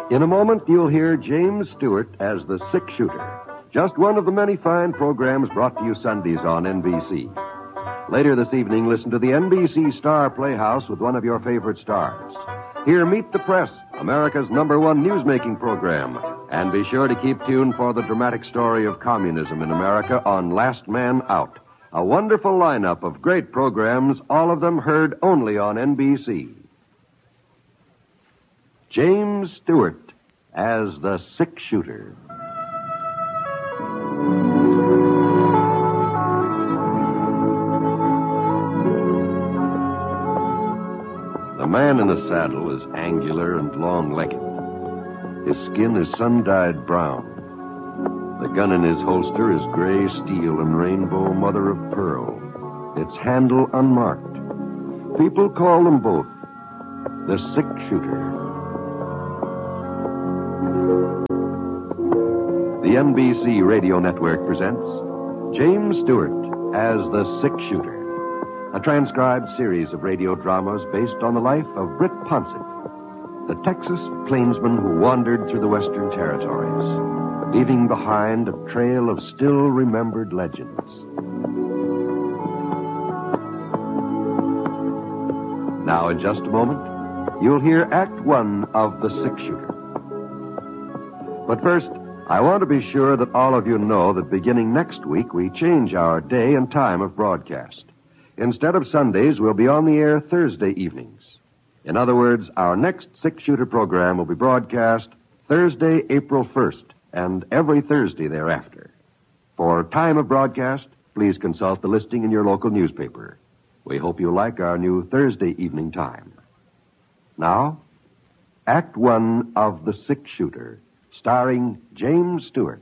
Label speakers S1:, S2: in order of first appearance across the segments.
S1: In a moment, you'll hear James Stewart as the Six Shooter, just one of the many fine programs brought to you Sundays on NBC. Later this evening, listen to the NBC Star Playhouse with one of your favorite stars. Hear Meet the Press, America's #1 newsmaking program. And be sure to keep tuned for the dramatic story of communism in America on Last Man Out. A wonderful lineup of great programs, all of them heard only on NBC. James Stewart as the Six Shooter. The man in the saddle is angular and long-legged. His skin is sun-dyed brown. The gun in his holster is gray steel and rainbow mother of pearl, its handle unmarked. People call them both the Six Shooter. The NBC Radio Network presents James Stewart as the Six Shooter, a transcribed series of radio dramas based on the life of Britt Ponset, the Texas plainsman who wandered through the Western Territories, leaving behind a trail of still-remembered legends. Now, in just a moment, you'll hear Act One of The Six Shooter. But first, I want to be sure that all of you know that beginning next week, we change our day and time of broadcast. Instead of Sundays, we'll be on the air Thursday evenings. In other words, our next Six Shooter program will be broadcast Thursday, April 1st, and every Thursday thereafter. For time of broadcast, please consult the listing in your local newspaper. We hope you like our new Thursday evening time. Now, Act One of The Six Shooter, starring James Stewart.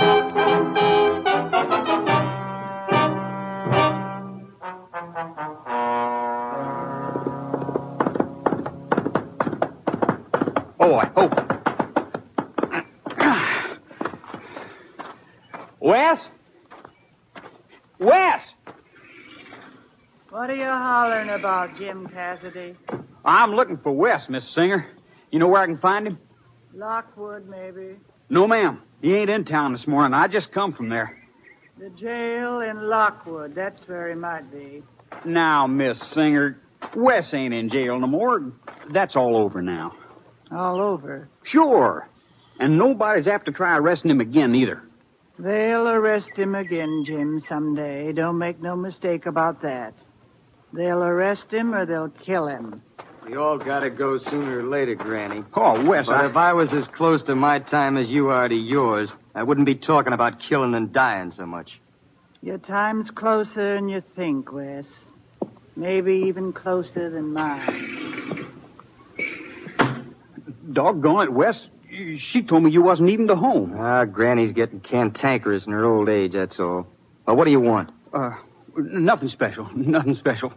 S2: Wes!
S3: What are you hollering about, Jim Cassidy?
S2: I'm looking for Wes, Miss Singer. You know where I can find him?
S3: Lockwood, maybe.
S2: No, ma'am. He ain't in town this morning. I just come from there.
S3: The jail in Lockwood. That's where he might be.
S2: Now, Miss Singer, Wes ain't in jail no more. That's all over now.
S3: All over?
S2: Sure. And nobody's apt to try arresting him again, either.
S3: They'll arrest him again, Jim, someday. Don't make no mistake about that. They'll arrest him or they'll kill him.
S4: We all gotta go sooner or later, Granny.
S2: Oh, Wes,
S4: But if I was as close to my time as you are to yours, I wouldn't be talking about killing and dying so much.
S3: Your time's closer than you think, Wes. Maybe even closer than mine.
S2: Doggone it, Wes. She told me you wasn't even to home.
S4: Granny's getting cantankerous in her old age, that's all. Well, what do you want?
S2: Nothing special. Nothing special.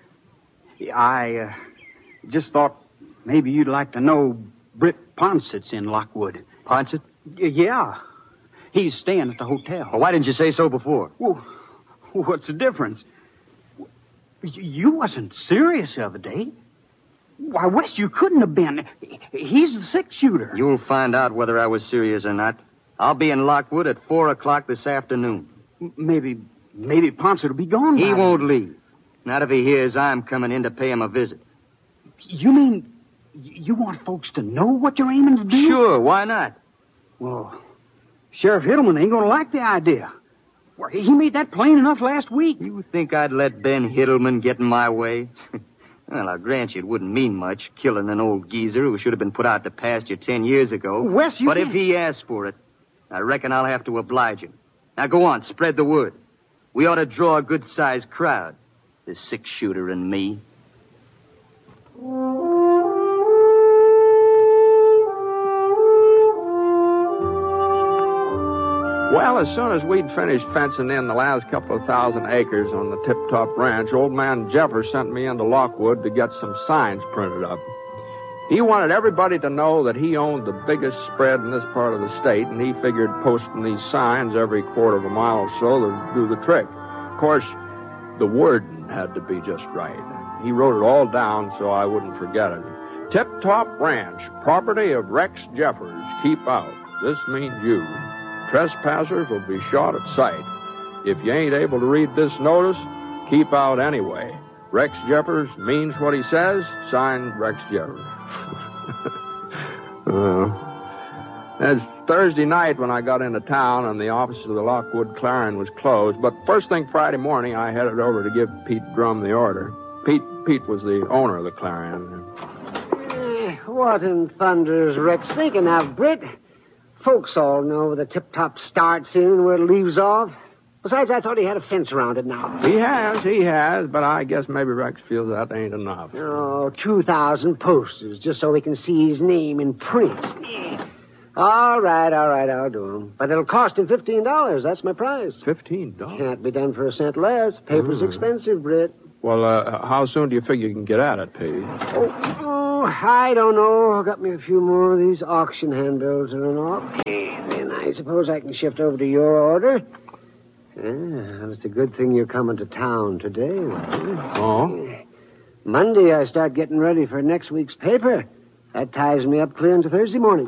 S2: I just thought maybe you'd like to know Britt Ponset's in Lockwood.
S4: Ponset?
S2: Yeah. He's staying at the hotel.
S4: Well, why didn't you say so before?
S2: Well, what's the difference? You wasn't serious the other day. Why, Wes, you couldn't have been. He's the Six Shooter.
S4: You'll find out whether I was serious or not. I'll be in Lockwood at 4 o'clock this afternoon.
S2: Maybe Ponset will be gone
S4: He
S2: now.
S4: won't leave. Not if he hears I'm coming in to pay him a visit.
S2: You mean you want folks to know what you're aiming to do?
S4: Sure, why not?
S2: Well, Sheriff Hiddleman ain't going to like the idea. Well, he made that plain enough last week.
S4: You think I'd let Ben Hiddleman get in my way? Well, I'll grant you it wouldn't mean much, killing an old geezer who should have been put out to pasture 10 years ago.
S2: Wes, you
S4: But
S2: can't...
S4: if he asks for it, I reckon I'll have to oblige him. Now, go on, spread the word. We ought to draw a good-sized crowd. The Six Shooter and me.
S5: Well, as soon as we'd finished fencing in the last couple of thousand acres on the Tip Top Ranch, old man Jeffer sent me into Lockwood to get some signs printed up. He wanted everybody to know that he owned the biggest spread in this part of the state, and he figured posting these signs every quarter of a mile or so would do the trick. Of course, the wording had to be just right. He wrote it all down so I wouldn't forget it. Tip Top Ranch, Property of Rex Jeffers. Keep out. This means you. Trespassers will be shot at sight. If you ain't able to read this notice, keep out anyway. Rex Jeffers means what he says. Signed, Rex Jeffers. It's Thursday night when I got into town, and the office of the Lockwood Clarion was closed. But first thing Friday morning, I headed over to give Pete Drum the order. Pete was the owner of the Clarion.
S6: What in thunder is Rex thinking of, Britt? Folks all know where the tip-top starts in and where it leaves off. Besides, I thought he had a fence around it now.
S5: He has, but I guess maybe Rex feels that ain't enough.
S6: Oh, 2,000 posters just so we can see his name in print. All right, I'll do him. But it'll cost him $15. That's my price.
S5: $15?
S6: Can't be done for a cent less. Paper's expensive, Britt.
S5: Well, how soon do you figure you can get at it, Pete?
S6: Oh, I don't know. Got me a few more of these auction handbills to run off. Then I suppose I can shift over to your order. Well, it's a good thing you're coming to town today, Ray.
S5: Oh?
S6: Monday, I start getting ready for next week's paper. That ties me up clear into Thursday morning.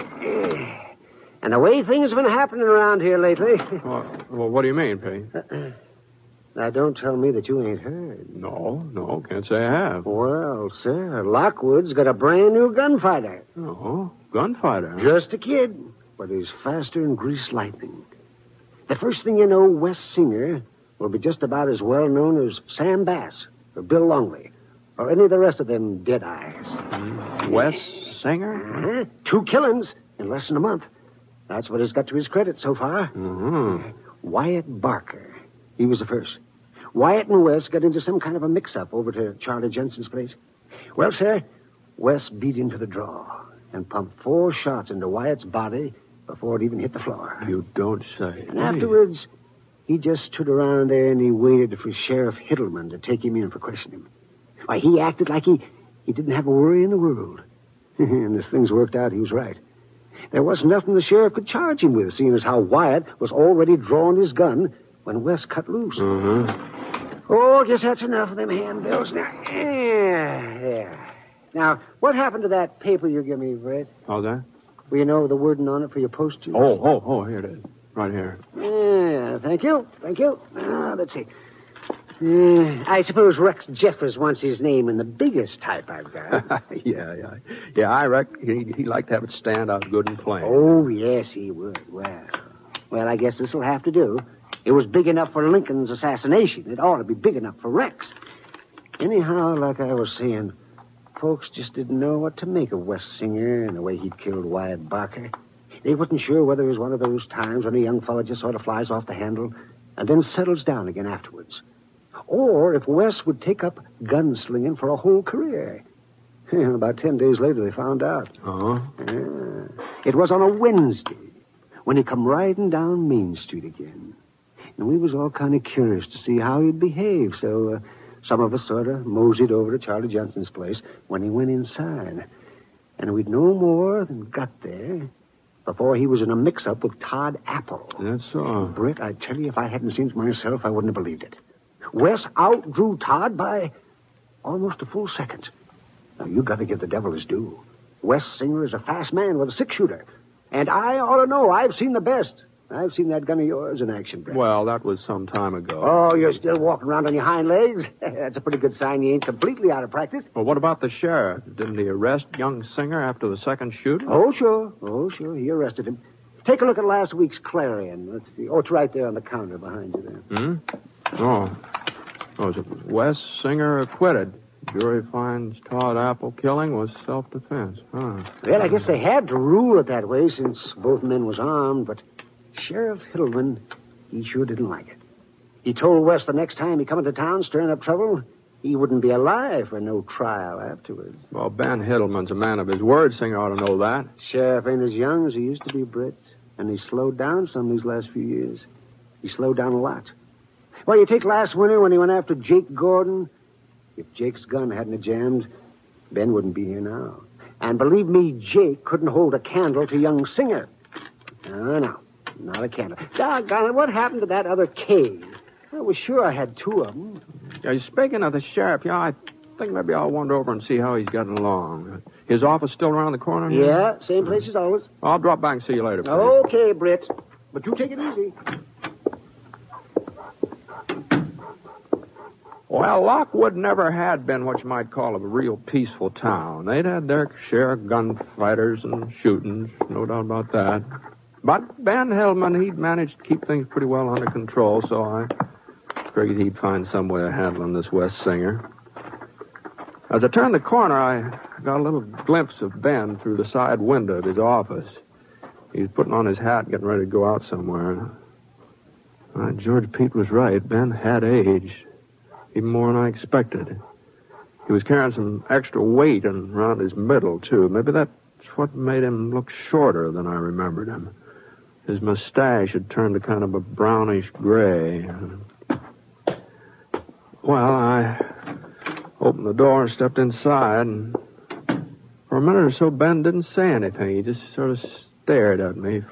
S6: And the way things have been happening around here lately...
S5: Well, what do you mean, Pete?
S6: Now, don't tell me that you ain't heard.
S5: No, can't say I have.
S6: Well, sir, Lockwood's got a brand new gunfighter.
S5: Oh, gunfighter?
S6: Just a kid, but he's faster than greased lightning. The first thing you know, Wes Singer will be just about as well known as Sam Bass or Bill Longley or any of the rest of them dead eyes.
S5: Wes Singer?
S6: 2 killings in less than a month. That's what he's got to his credit so far.
S5: Mm-hmm.
S6: Wyatt Barker. He was the first. Wyatt and Wes got into some kind of a mix-up over to Charlie Jensen's place. Well, sir, Wes beat into the draw and pumped 4 shots into Wyatt's body before it even hit the floor.
S5: You don't say.
S6: And afterwards, he just stood around there and he waited for Sheriff Hiddleman to take him in for questioning. Why, he acted like he didn't have a worry in the world. And as things worked out, he was right. There wasn't nothing the sheriff could charge him with, seeing as how Wyatt was already drawing his gun when Wes cut loose.
S5: Mm-hmm.
S6: Oh, I guess that's enough of them handbills now. Yeah. Now, what happened to that paper you gave me, Brett?
S5: How's that?
S6: Well, you know the wording on it for your postage?
S5: Oh, here it is. Right here.
S6: Yeah, thank you. Let's see. I suppose Rex Jeffers wants his name in the biggest type I've got.
S5: Yeah, I reckon he'd like to have it stand out good and plain.
S6: Oh, yes, he would. Well, I guess this'll have to do. It was big enough for Lincoln's assassination. It ought to be big enough for Rex. Anyhow, like I was saying, folks just didn't know what to make of Wes Singer and the way he'd killed Wyatt Barker. They wasn't sure whether it was one of those times when a young fella just sort of flies off the handle and then settles down again afterwards. Or if Wes would take up gunslinging for a whole career. About 10 days later, they found out.
S5: Uh-huh.
S6: It was on a Wednesday when he come riding down Main Street again. And we was all kind of curious to see how he'd behave, so some of us sort of moseyed over to Charlie Johnson's place when he went inside. And we'd no more than got there before he was in a mix-up with Todd Apple.
S5: That's so.
S6: Britt, I tell you, if I hadn't seen it myself, I wouldn't have believed it. Wes outdrew Todd by almost a full second. Now, you got to give the devil his due. Wes Singer is a fast man with a 6-shooter. And I ought to know. I've seen the best. I've seen that gun of yours in action, Brett.
S5: Well, that was some time ago.
S6: Oh, you're still walking around on your hind legs? That's a pretty good sign you ain't completely out of practice.
S5: Well, what about the sheriff? Didn't he arrest young Singer after the second shooting?
S6: Oh, sure. He arrested him. Take a look at last week's Clarion. Let's see. Oh, it's right there on the counter behind you there.
S5: Oh, is it Wes Singer acquitted? Jury finds Todd Apple killing was self-defense. Huh.
S6: Well, I guess they had to rule it that way since both men was armed, but Sheriff Hiddleman, he sure didn't like it. He told Wes the next time he come into town stirring up trouble, he wouldn't be alive for no trial afterwards.
S5: Well, Ben Hiddleman's a man of his word. Singer ought to know that.
S6: Sheriff ain't as young as he used to be, Britt, and he slowed down some these last few years. He slowed down a lot. Well, you take last winter when he went after Jake Gordon. If Jake's gun hadn't jammed, Ben wouldn't be here now. And believe me, Jake couldn't hold a candle to young Singer. No, not a candle. Doggone it, what happened to that other cave? I was sure I had 2 of them.
S5: Speaking of the sheriff, I think maybe I'll wander over and see how he's getting along. His office still around the corner?
S6: Yeah, same place as always.
S5: I'll drop back and see you later, Pete.
S6: Okay, Britt. But you take it easy.
S5: Well, Lockwood never had been what you might call a real peaceful town. They'd had their share of gunfighters and shootings, no doubt about that. But Ben Hillman, he'd managed to keep things pretty well under control, so I figured he'd find some way of handling this West Singer. As I turned the corner, I got a little glimpse of Ben through the side window of his office. He was putting on his hat, getting ready to go out somewhere. George Pete was right. Ben had aged, even more than I expected. He was carrying some extra weight around his middle, too. Maybe that's what made him look shorter than I remembered him. His mustache had turned to kind of a brownish gray. Well, I opened the door and stepped inside, and for a minute or so, Ben didn't say anything. He just sort of stared at me